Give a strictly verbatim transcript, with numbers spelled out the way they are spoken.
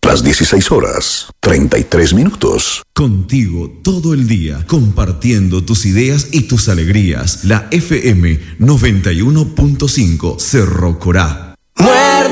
Las dieciséis horas, treinta y tres minutos. Contigo todo el día, compartiendo tus ideas y tus alegrías. La F M noventa y uno punto cinco Cerro Corá.